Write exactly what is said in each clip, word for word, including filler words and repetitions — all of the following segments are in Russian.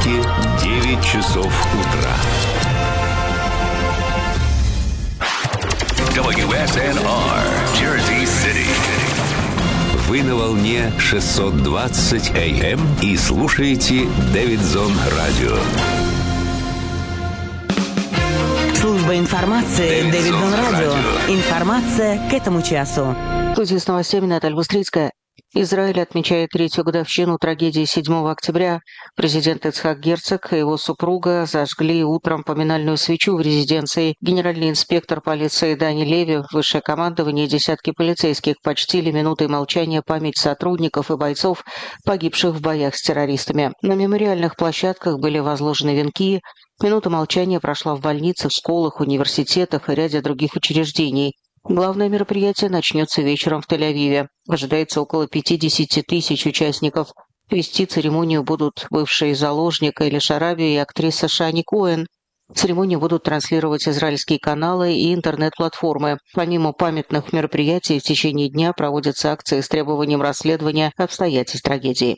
Нью-Йорке девять часов утра. дабл ю эс эн ар, Jersey City. Вы на волне шестьсот двадцать эй эм и слушаете Дэвидсон Радио. Служба информации Дэвидсон Радио. Информация к этому часу. В студии с новостями Наталья Бустрицкая. Израиль отмечает третью годовщину трагедии седьмого октября. Президент Ицхак Герцог и его супруга зажгли утром поминальную свечу в резиденции. Генеральный инспектор полиции Дани Леви, высшее командование и десятки полицейских почтили минутой молчания память сотрудников и бойцов, погибших в боях с террористами. На мемориальных площадках были возложены венки. Минута молчания прошла в больницах, школах, университетах и ряде других учреждений. Главное мероприятие начнется вечером в Тель-Авиве. Ожидается около пятьдесят тысяч участников. Вести церемонию будут бывший заложник Эли Шараби и актриса Шани Коэн. Церемонию будут транслировать израильские каналы и интернет-платформы. Помимо памятных мероприятий, в течение дня проводятся акции с требованием расследования обстоятельств трагедии.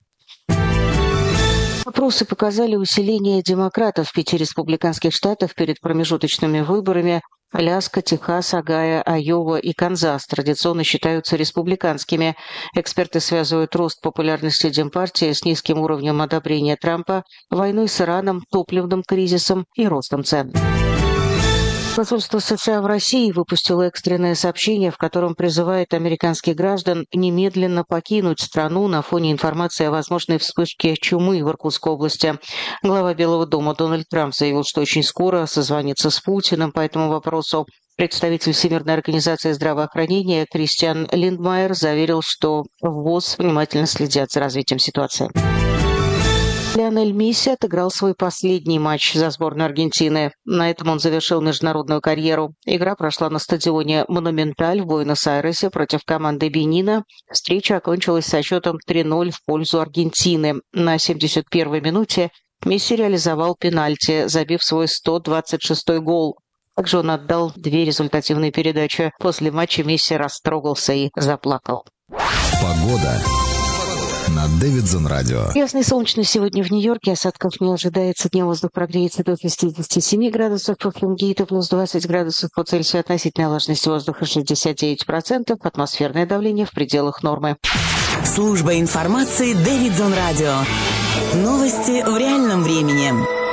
Опросы показали усиление демократов в пяти республиканских штатах перед промежуточными выборами. Аляска, Техас, Огайо, Айова и Канзас традиционно считаются республиканскими. Эксперты связывают рост популярности Демпартии с низким уровнем одобрения Трампа, войной с Ираном, топливным кризисом и ростом цен. Посольство США в России выпустило экстренное сообщение, в котором призывает американских граждан немедленно покинуть страну на фоне информации о возможной вспышке чумы в Иркутской области. Глава Белого дома Дональд Трамп заявил, что очень скоро созвонится с Путиным по этому вопросу. Представитель Всемирной организации здравоохранения Кристиан Линдмайер заверил, что в ВОЗ внимательно следят за развитием ситуации. Лионель Месси отыграл свой последний матч за сборную Аргентины. На этом он завершил международную карьеру. Игра прошла на стадионе «Монументаль» в Буэнос-Айресе против команды Бенина. Встреча окончилась со счетом три ноль в пользу Аргентины. На семьдесят первой минуте Месси реализовал пенальти, забив свой сто двадцать шестой гол. Также он отдал две результативные передачи. После матча Месси растрогался и заплакал. Погода на Дэвидсон Радио. Ясный солнечный сегодня в Нью-Йорке. Осадков не ожидается. Днем воздух прогреется до шестидесяти семи градусов по Фаренгейту, плюс двадцать градусов по Цельсию. Относительная влажность воздуха шестьдесят девять процентов. Атмосферное давление в пределах нормы. Служба информации Дэвидсон Радио. Новости в реальном времени.